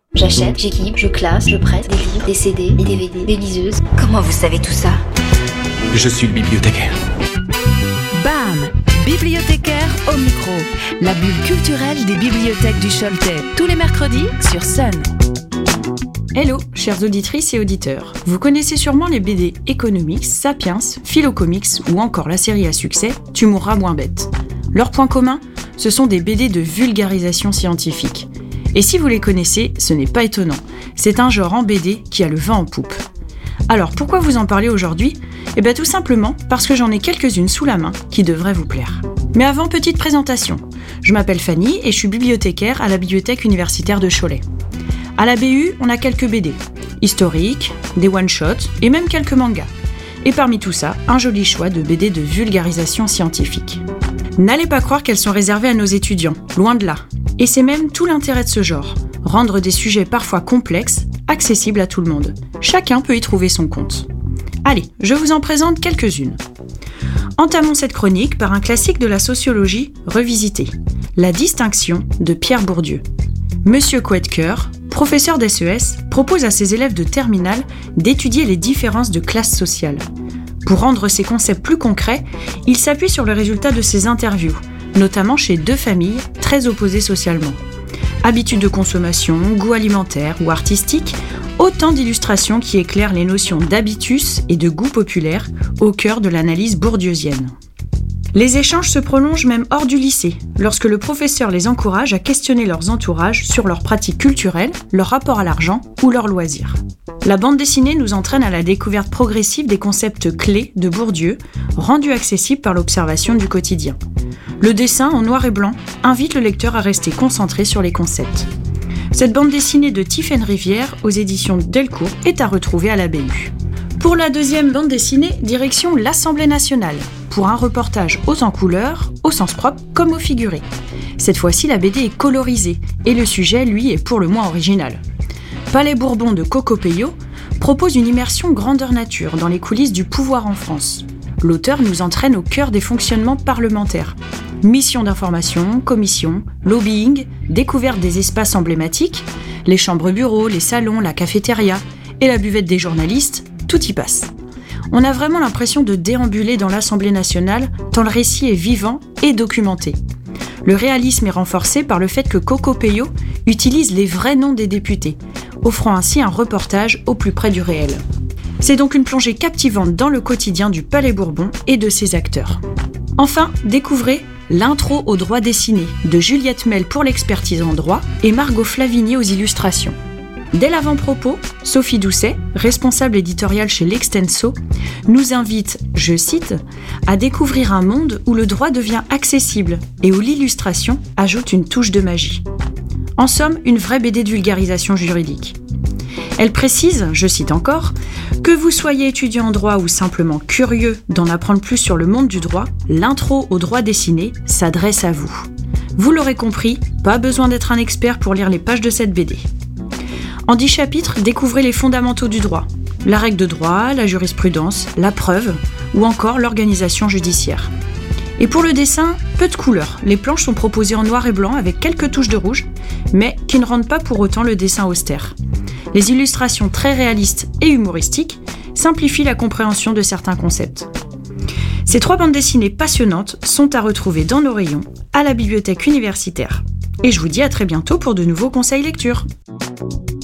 J'achète, j'équipe, je classe, je prête des livres, des CD, des DVD, des liseuses. Comment vous savez tout ça ? Je suis le bibliothécaire. BAM! Bibliothécaire au micro. La bulle culturelle des bibliothèques du Choletais. Tous les mercredis sur Sun. Hello, chères auditrices et auditeurs. Vous connaissez sûrement les BD Economix, Sapiens, Philocomics ou encore la série à succès Tu mourras moins bête. Leur point commun, ce sont des BD de vulgarisation scientifique. Et si vous les connaissez, ce n'est pas étonnant. C'est un genre en BD qui a le vent en poupe. Alors pourquoi vous en parler aujourd'hui ? Eh bien tout simplement parce que j'en ai quelques-unes sous la main qui devraient vous plaire. Mais avant, petite présentation. Je m'appelle Fanny et je suis bibliothécaire à la Bibliothèque universitaire de Cholet. À la BU, on a quelques BD, historiques, des one-shots et même quelques mangas. Et parmi tout ça, un joli choix de BD de vulgarisation scientifique. N'allez pas croire qu'elles sont réservées à nos étudiants, loin de là. Et c'est même tout l'intérêt de ce genre, rendre des sujets parfois complexes, accessibles à tout le monde. Chacun peut y trouver son compte. Allez, je vous en présente quelques-unes. Entamons cette chronique par un classique de la sociologie revisité, La distinction de Pierre Bourdieu. Monsieur Coetker, professeur d'SES, propose à ses élèves de terminale d'étudier les différences de classe sociale. Pour rendre ces concepts plus concrets, il s'appuie sur le résultat de ses interviews, notamment chez deux familles très opposées socialement. Habitudes de consommation, goût alimentaire ou artistique, autant d'illustrations qui éclairent les notions d'habitus et de goût populaire au cœur de l'analyse bourdieusienne. Les échanges se prolongent même hors du lycée, lorsque le professeur les encourage à questionner leurs entourages sur leurs pratiques culturelles, leur rapport à l'argent ou leurs loisirs. La bande dessinée nous entraîne à la découverte progressive des concepts clés de Bourdieu, rendus accessibles par l'observation du quotidien. Le dessin, en noir et blanc, invite le lecteur à rester concentré sur les concepts. Cette bande dessinée de Tiffaine Rivière, aux éditions Delcourt, est à retrouver à la BU. Pour la deuxième bande dessinée, direction l'Assemblée nationale, pour un reportage haut en couleurs, au sens propre comme au figuré. Cette fois-ci, la BD est colorisée, et le sujet, lui, est pour le moins original. Palais Bourbon de Coco Peyo propose une immersion grandeur nature dans les coulisses du pouvoir en France. L'auteur nous entraîne au cœur des fonctionnements parlementaires. Mission d'information, commission, lobbying, découverte des espaces emblématiques, les chambres-bureaux, les salons, la cafétéria et la buvette des journalistes, tout y passe. On a vraiment l'impression de déambuler dans l'Assemblée nationale tant le récit est vivant et documenté. Le réalisme est renforcé par le fait que Coco Peyo utilise les vrais noms des députés, offrant ainsi un reportage au plus près du réel. C'est donc une plongée captivante dans le quotidien du Palais Bourbon et de ses acteurs. Enfin, découvrez l'intro au droit dessiné de Juliette Mel pour l'expertise en droit et Margot Flavigny aux illustrations. Dès l'avant-propos, Sophie Doucet, responsable éditoriale chez L'Extenso, nous invite, je cite, à découvrir un monde où le droit devient accessible et où l'illustration ajoute une touche de magie. En somme, une vraie BD de vulgarisation juridique. Elle précise, je cite encore, que vous soyez étudiant en droit ou simplement curieux d'en apprendre plus sur le monde du droit, l'intro au droit dessiné s'adresse à vous. Vous l'aurez compris, pas besoin d'être un expert pour lire les pages de cette BD. En 10 chapitres, découvrez les fondamentaux du droit, la règle de droit, la jurisprudence, la preuve ou encore l'organisation judiciaire. Et pour le dessin, peu de couleurs. Les planches sont proposées en noir et blanc avec quelques touches de rouge, mais qui ne rendent pas pour autant le dessin austère. Les illustrations très réalistes et humoristiques simplifient la compréhension de certains concepts. Ces 3 bandes dessinées passionnantes sont à retrouver dans nos rayons à la bibliothèque universitaire. Et je vous dis à très bientôt pour de nouveaux conseils lecture.